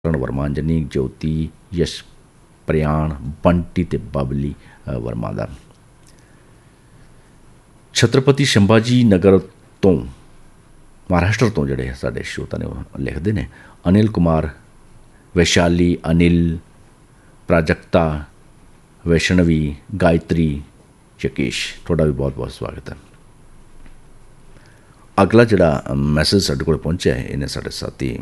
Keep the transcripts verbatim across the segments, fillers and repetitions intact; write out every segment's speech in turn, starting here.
ਕਰਨ ਵਰਮਾ, ਅੰਜਨੀ ਜੋਤੀ, ਯਸ਼ ਪ੍ਰਿਆਣ, ਬੰਟੀ ਅਤੇ ਬਬਲੀ ਵਰਮਾ ਦਾ। ਛਤਰਪਤੀ ਸੰਭਾਜੀ ਨਗਰ ਤੋਂ ਮਹਾਰਾਸ਼ਟਰ ਤੋਂ ਜਿਹੜੇ ਸਾਡੇ ਸ਼ਰੋਤਾ ਨੇ ਉਹ ਲਿਖਦੇ ਨੇ, ਅਨਿਲ ਕੁਮਾਰ, ਵੈਸ਼ਾਲੀ, ਅਨਿਲ, ਪ੍ਰਾਜਕਤਾ, ਵੈਸ਼ਨਵੀ, ਗਾਇਤਰੀ, ਯਕੇਸ਼, ਤੁਹਾਡਾ ਵੀ ਬਹੁਤ ਬਹੁਤ ਸਵਾਗਤ ਹੈ। ਅਗਲਾ ਜਿਹੜਾ ਮੈਸੇਜ ਸਾਡੇ ਕੋਲ ਪਹੁੰਚਿਆ ਹੈ, ਇਹਨੇ ਸਾਡੇ ਸਾਥੀ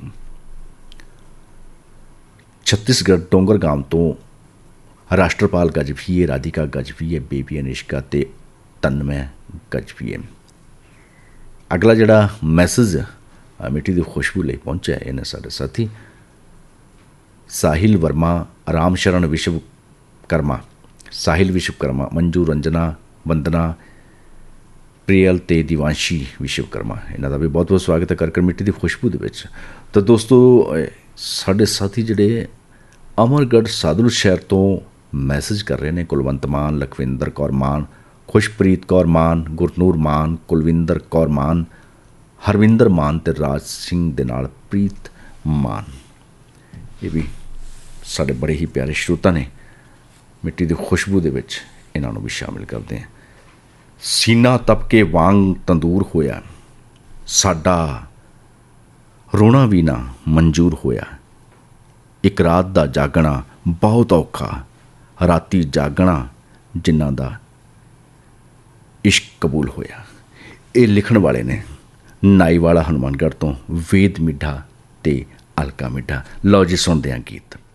ਛੱਤੀਸਗੜ੍ਹ ਡੋਂਗਰਗਾਮ ਤੋਂ ਰਾਸ਼ਟਰਪਾਲ ਗਜਵੀਏ, ਰਾਧਿਕਾ ਗਜਵੀਏ, ਬੇਬੀ ਅਨਿਸ਼ਕਾ ਅਤੇ ਤਨਮੈ ਗਜਵੀਏ। ਅਗਲਾ ਜਿਹੜਾ ਮੈਸੇਜ ਮਿੱਟੀ ਦੀ ਖੁਸ਼ਬੂ ਲਈ ਪਹੁੰਚਿਆ, ਇਹਨੇ ਸਾਡੇ ਸਾਥੀ ਸਾਹਿਲ ਵਰਮਾ, ਰਾਮ ਸ਼ਰਨ ਵਿਸ਼ਵਕਰਮਾ, ਸਾਹਿਲ ਵਿਸ਼ਵਕਰਮਾ, ਮੰਜੂ ਰੰਜਨਾ, ਵੰਦਨਾ, ਪ੍ਰੀਅਲ ਅਤੇ ਦਿਵਾਂਸ਼ੀ ਵਿਸ਼ਵਕਰਮਾ, ਇਹਨਾਂ ਦਾ ਵੀ ਬਹੁਤ ਬਹੁਤ ਸਵਾਗਤ ਹੈ ਕਰ ਮਿੱਟੀ ਦੀ ਖੁਸ਼ਬੂ ਦੇ ਵਿੱਚ। ਤਾਂ ਦੋਸਤੋ, ਸਾਡੇ ਸਾਥੀ ਜਿਹੜੇ ਅਮਰਗੜ੍ਹ ਸਾਧੂ ਸ਼ਹਿਰ ਤੋਂ ਮੈਸੇਜ ਕਰ ਰਹੇ ਨੇ, ਕੁਲਵੰਤ ਮਾਨ, ਲਖਵਿੰਦਰ ਕੌਰ ਮਾਨ, ਖੁਸ਼ਪ੍ਰੀਤ ਕੌਰ ਮਾਨ, ਗੁਰਨੂਰ ਮਾਨ, ਕੁਲਵਿੰਦਰ ਕੌਰ ਮਾਨ, ਹਰਵਿੰਦਰ ਮਾਨ ਅਤੇ ਰਾਜ ਸਿੰਘ ਦੇ ਨਾਲ ਪ੍ਰੀਤ ਮਾਨ, ਇਹ ਵੀ ਸਾਡੇ ਬੜੇ ਹੀ ਪਿਆਰੇ ਸ਼ਰੋਤਾ ਨੇ। ਮਿੱਟੀ ਦੀ ਖੁਸ਼ਬੂ ਦੇ ਵਿੱਚ ਇਹਨਾਂ ਨੂੰ ਵੀ ਸ਼ਾਮਿਲ ਕਰਦੇ ਹਾਂ। ਸੀਨਾ ਤਪਕੇ ਵਾਂਗ ਤੰਦੂਰ ਹੋਇਆ, ਸਾਡਾ ਰੋਣਾ ਵੀ ਨਾ ਮਨਜ਼ੂਰ ਹੋਇਆ, ਇੱਕ ਰਾਤ ਦਾ ਜਾਗਣਾ ਬਹੁਤ ਔਖਾ, ਰਾਤੀ ਜਾਗਣਾ ਜਿਨ੍ਹਾਂ ਦਾ ਇਸ਼ਕ ਕਬੂਲ ਹੋਇਆ। ਇਹ ਲਿਖਣ ਵਾਲੇ ਨੇ ਨਾਈਵਾਲਾ ਹਨੂੰਮਾਨਗੜ੍ਹ ਤੋਂ ਵੇਦ ਮਿੱਠਾ ਅਤੇ ਅਲਕਾ ਮਿੱਠਾ। ਲਓ ਜੀ, ਸੁਣਦੇ ਹਾਂ ਗੀਤ।